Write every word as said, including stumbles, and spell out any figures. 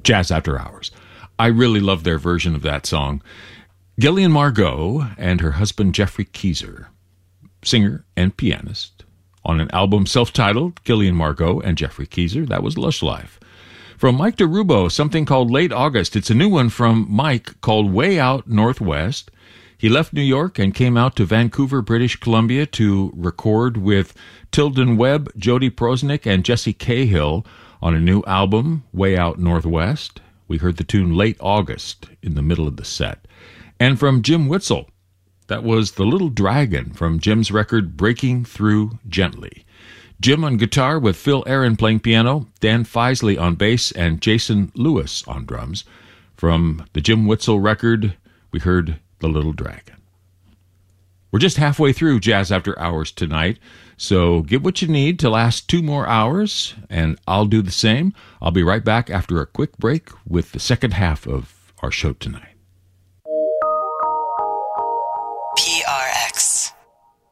Jazz After Hours. I really love their version of that song. Gillian Margot and her husband Jeffrey Keezer, singer and pianist, on an album self-titled, Gillian Margot and Jeffrey Keezer. That was Lush Life. From Mike DeRubo, something called Late August. It's a new one from Mike called Way Out Northwest. He left New York and came out to Vancouver, British Columbia to record with Tilden Webb, Jody Prosnick, and Jesse Cahill on a new album, Way Out Northwest. We heard the tune Late August in the middle of the set. And from Jim Witzel, that was The Little Dragon from Jim's record Breaking Through Gently. Jim on guitar with Phil Aaron playing piano, Dan Feisley on bass, and Jason Lewis on drums. From the Jim Witzel record, we heard The Little Dragon. We're just halfway through Jazz After Hours tonight, so get what you need to last two more hours, and I'll do the same. I'll be right back after a quick break with the second half of our show tonight. P R X.